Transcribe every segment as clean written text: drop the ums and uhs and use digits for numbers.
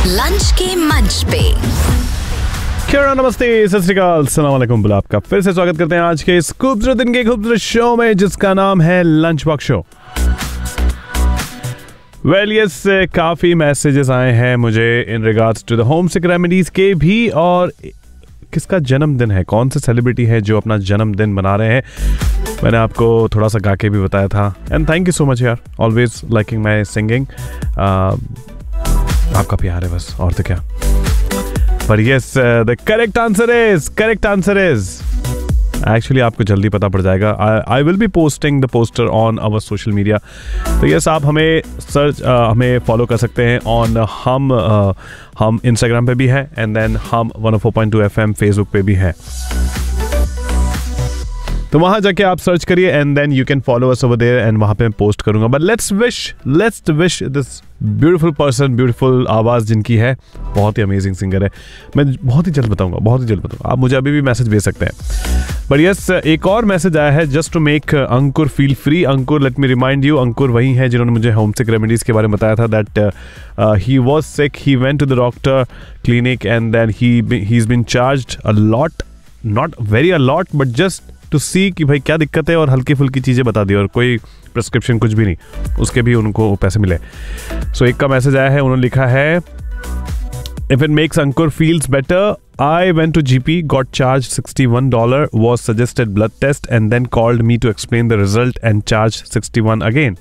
Lunch के मंच पे क्या नमस्ते, सत श्री अकाल, अस्सलाम वालेकुम। बुला आपका फिर से स्वागत करते हैं आज के इस खूबसूरत दिन के खूबसूरत शो में जिसका नाम है lunch box show. Well yes, काफ़ी मैसेजेस आए हैं मुझे in regards to the home sick remedies के भी, और किसका जन्मदिन है, कौन से सेलिब्रिटी है जो अपना जन्मदिन मना रहे हैं। मैंने आपको थोड़ा सा गा के भी बताया था। And thank you so much यार, ऑलवेज लाइकिंग माई सिंगिंग। आपका प्यार है बस, और तो क्या। पर yes, the correct answer is actually आपको जल्दी पता पड़ जाएगा। I will be posting the poster on our social media. तो यस, आप हमें फॉलो कर सकते हैं ऑन हम इंस्टाग्राम पे भी है, एंड देन हम 104.2 FM फेसबुक पे भी है। तो वहां जाके आप सर्च करिए and then you can follow us over there, and वहां पे मैं पोस्ट करूंगा। But let's wish this beautiful person, beautiful आवाज़ जिनकी है, बहुत ही अमेजिंग सिंगर है। मैं बहुत ही जल्द बताऊंगा। आप मुझे अभी भी मैसेज भेज सकते हैं। बट यस, एक और मैसेज आया है, just to make Ankur feel free. Ankur, let me remind you, अंकुर वही है जिन्होंने मुझे होम सिक रेमेडीज के बारे में बताया था। That he was sick, he went to the doctor clinic and then he is been charged a lot, not very a lot, but just to सी कि भाई क्या दिक्कत है, और हल्की फुल्की चीज़ें बता दी, और कोई प्रिस्क्रिप्शन कुछ भी नहीं, उसके भी उनको पैसे मिले। सो एक का मैसेज आया है, उन्होंने लिखा है, if it makes Ankur feels better, I went to GP, got charge $61, was suggested blood test and then called me to explain the result and charge 61 again.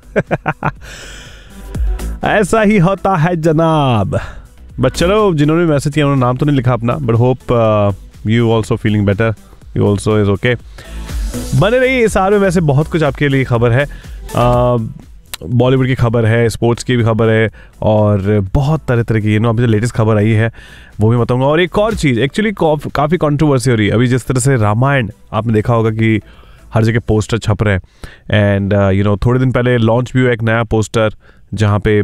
ऐसा ही होता है जनाब। बट चलो, जिन्होंने मैसेज किया उन्होंने नाम तो नहीं लिखा अपना, but hope you also feeling better, you also is okay. बने रहिए इस आर में, वैसे बहुत कुछ आपके लिए खबर है। बॉलीवुड की खबर है, स्पोर्ट्स की भी खबर है, और बहुत तरह की अभी जो लेटेस्ट खबर आई है वो भी बताऊंगा। और एक और चीज़, एक्चुअली काफ़ी कंट्रोवर्सी हो रही है अभी, जिस तरह से रामायण आपने देखा होगा कि हर जगह पोस्टर छप रहे हैं। एंड थोड़े दिन पहले लॉन्च भी हुआ एक नया पोस्टर, जहाँ पे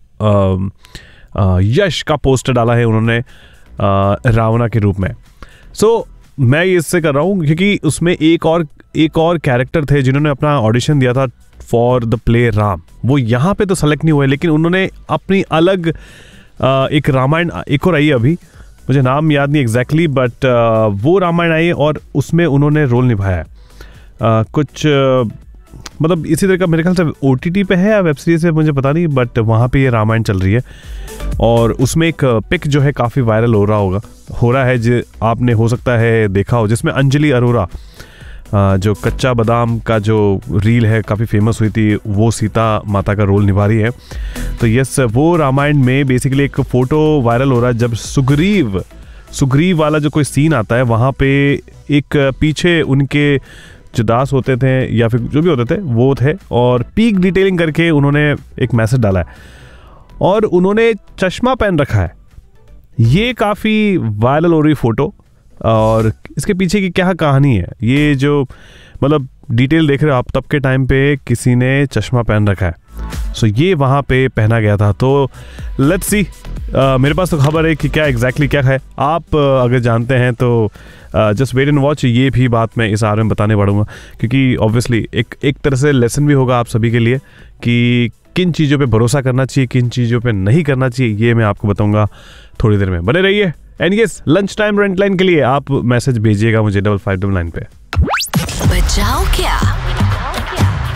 यश का पोस्टर डाला है उन्होंने रावणा के रूप में। सो मैं ये इससे कर रहा हूँ क्योंकि उसमें एक और कैरेक्टर थे जिन्होंने अपना ऑडिशन दिया था फॉर द प्ले राम। वो यहाँ पे तो सेलेक्ट नहीं हुए, लेकिन उन्होंने अपनी अलग एक रामायण, एक और आई है, अभी मुझे नाम याद नहीं एग्जैक्टली, बट वो रामायण आई और उसमें उन्होंने रोल निभाया है। कुछ मतलब इसी तरह का, मेरे ख्याल से OTT पे है या वेब सीरीज है, मुझे पता नहीं, बट वहाँ पे ये रामायण चल रही है। और उसमें एक पिक जो है काफ़ी वायरल हो रहा है, जो आपने हो सकता है देखा हो, जिसमें अंजलि अरोरा, जो कच्चा बादाम का जो रील है काफ़ी फेमस हुई थी, वो सीता माता का रोल निभा रही है। तो यस, वो रामायण में बेसिकली एक फ़ोटो वायरल हो रहा है, जब सुग्रीव वाला जो कोई सीन आता है, वहाँ पे एक पीछे उनके जो दास होते थे या फिर जो भी होते थे वो थे, और पीक डिटेलिंग करके उन्होंने एक मैसेज डाला है, और उन्होंने चश्मा पहन रखा है। ये काफ़ी वायरल हो रही फ़ोटो, और इसके पीछे की क्या कहानी है, ये जो मतलब डिटेल देख रहे हो आप, तब के टाइम पे किसी ने चश्मा पहन रखा है। सो ये वहाँ पे पहना गया था। तो लेट्स सी, मेरे पास तो खबर है कि क्या एग्जैक्टली क्या है। आप अगर जानते हैं तो जस्ट वेट एंड वॉच। ये भी बात मैं इस आर में बताने पड़ूंगा, क्योंकि ऑब्वियसली एक तरह से लेसन भी होगा आप सभी के लिए कि किन चीज़ों पे भरोसा करना चाहिए, किन चीज़ों पे नहीं करना चाहिए, ये मैं आपको बताऊंगा थोड़ी देर में। बने रहिए। And yes, lunch time rent line के लिए आप मैसेज भेजिएगा मुझे 5599 पे। बचाओ क्या?